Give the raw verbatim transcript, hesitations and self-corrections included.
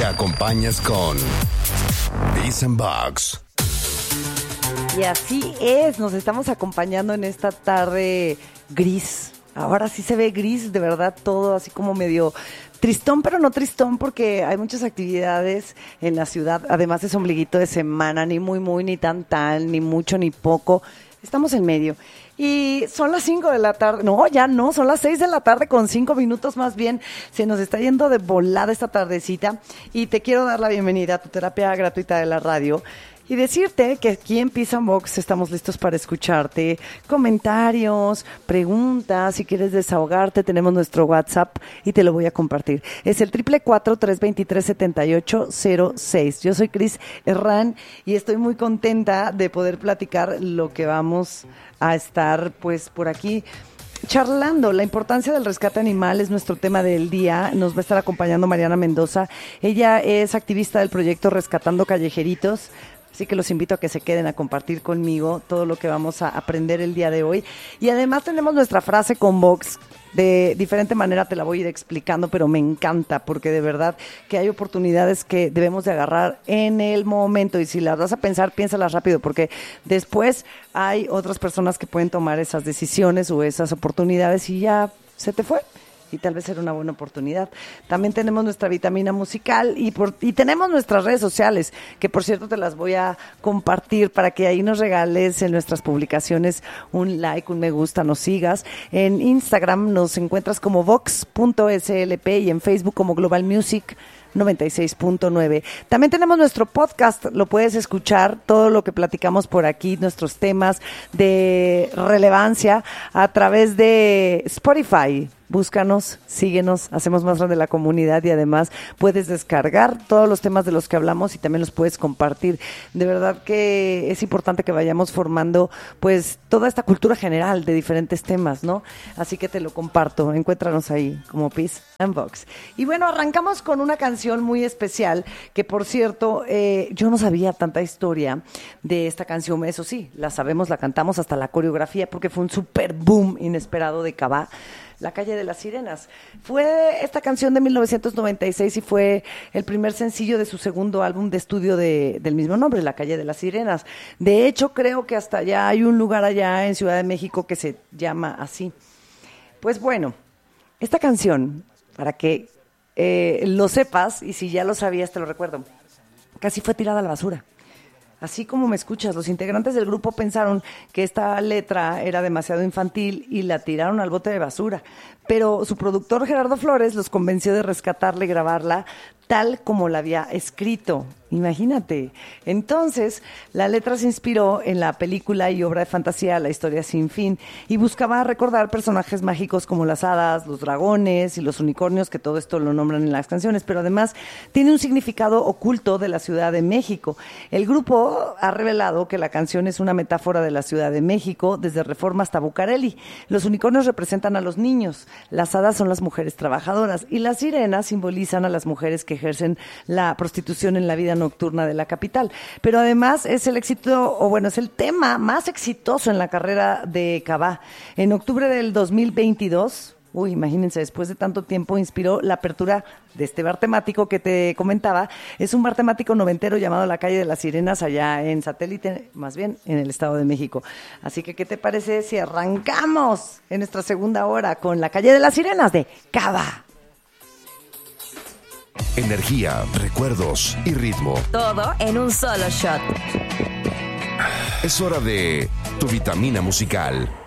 te acompañas con Biz and Bugs. Y así es, nos estamos acompañando en esta tarde gris. Ahora sí se ve gris, de verdad, todo así como medio tristón, pero no tristón porque hay muchas actividades en la ciudad. Además es ombliguito de semana, ni muy, muy, ni tan, tan, ni mucho, ni poco. Estamos en medio. Y son las cinco de la tarde. No, ya no, son las seis de la tarde con cinco minutos más bien. Se nos está yendo de volada esta tardecita. Y te quiero dar la bienvenida a tu terapia gratuita de la radio. Y decirte que aquí en Biz and Bugs estamos listos para escucharte, comentarios, preguntas, si quieres desahogarte, tenemos nuestro WhatsApp y te lo voy a compartir. Es el triple cuatro, tres veintitrés, setenta y ocho cero seis. Yo soy Cris Herrán y estoy muy contenta de poder platicar lo que vamos a estar pues por aquí charlando. La importancia del rescate animal es nuestro tema del día. Nos va a estar acompañando Mariana Mendoza. Ella es activista del proyecto Rescatando Callejeritos. Así que los invito a que se queden a compartir conmigo todo lo que vamos a aprender el día de hoy. Y además tenemos nuestra frase con Vox. De diferente manera te la voy a ir explicando, pero me encanta porque de verdad que hay oportunidades que debemos de agarrar en el momento. Y si las vas a pensar, piénsalas rápido porque después hay otras personas que pueden tomar esas decisiones o esas oportunidades y ya se te fue. Y tal vez era una buena oportunidad. También tenemos nuestra vitamina musical y, por, y tenemos nuestras redes sociales, que por cierto te las voy a compartir para que ahí nos regales en nuestras publicaciones un like, un me gusta, nos sigas. En Instagram nos encuentras como vox punto s l p y en Facebook como Global Music noventa y seis punto nueve. También tenemos nuestro podcast, lo puedes escuchar, todo lo que platicamos por aquí, nuestros temas de relevancia a través de Spotify. Búscanos, síguenos, hacemos más grande la comunidad y además puedes descargar todos los temas de los que hablamos y también los puedes compartir. De verdad que es importante que vayamos formando pues toda esta cultura general de diferentes temas, ¿no? Así que te lo comparto, encuéntranos ahí como Biz and Bugs. Y bueno, arrancamos con una canción muy especial que por cierto, eh, yo no sabía tanta historia de esta canción, eso sí, la sabemos, la cantamos hasta la coreografía porque fue un super boom inesperado de Cabá. La calle de las sirenas. Fue esta canción de mil novecientos noventa y seis y fue el primer sencillo de su segundo álbum de estudio de, del mismo nombre, La calle de las sirenas. De hecho, creo que hasta allá hay un lugar allá en Ciudad de México que se llama así. Pues bueno, esta canción, para que eh, lo sepas, y si ya lo sabías, te lo recuerdo, casi fue tirada a la basura. Así como me escuchas, los integrantes del grupo pensaron que esta letra era demasiado infantil y la tiraron al bote de basura. Pero su productor Gerardo Flores los convenció de rescatarla y grabarla tal como la había escrito. Imagínate. Entonces, la letra se inspiró en la película y obra de fantasía La historia sin fin y buscaba recordar personajes mágicos como las hadas, los dragones y los unicornios, que todo esto lo nombran en las canciones, pero además tiene un significado oculto de la Ciudad de México. El grupo ha revelado que la canción es una metáfora de la Ciudad de México desde Reforma hasta Bucareli. Los unicornios representan a los niños, las hadas son las mujeres trabajadoras y las sirenas simbolizan a las mujeres que ejercen la prostitución en la vida nocturna de la capital. Pero además es el éxito, o bueno, es el tema más exitoso en la carrera de Cabá. En octubre del dos mil veintidós, uy, imagínense, después de tanto tiempo inspiró la apertura de este bar temático que te comentaba. Es un bar temático noventero llamado La Calle de las Sirenas, allá en Satélite, más bien en el Estado de México. Así que, ¿qué te parece si arrancamos en nuestra segunda hora con La Calle de las Sirenas de Cabá? Energía, recuerdos y ritmo. Todo en un solo shot. Es hora de tu vitamina musical.